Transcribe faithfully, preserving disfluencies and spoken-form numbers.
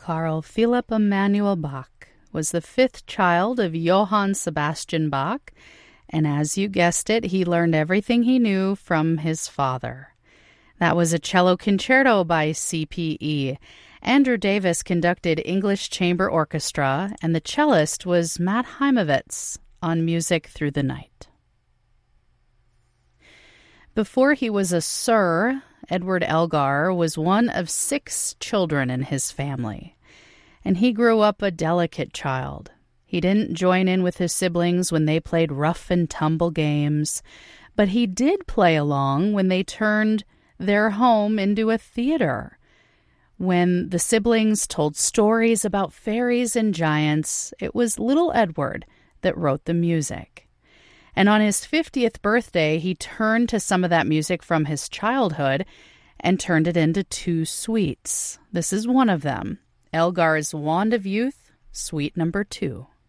Carl Philipp Emanuel Bach was the fifth child of Johann Sebastian Bach, and as you guessed it, he learned everything he knew from his father. That was a cello concerto by C P E. Andrew Davis conducted English Chamber Orchestra, and the cellist was Matt Heimovitz on Music Through the Night. Before he was a Sir, Edward Elgar was one of six children in his family, and he grew up a delicate child. He didn't join in with his siblings when they played rough and tumble games, but he did play along when they turned their home into a theater. When the siblings told stories about fairies and giants, it was little Edward that wrote the music. And on his fiftieth birthday, he turned to some of that music from his childhood and turned it into two suites. This is one of them, Elgar's Wand of Youth, Suite Number Two.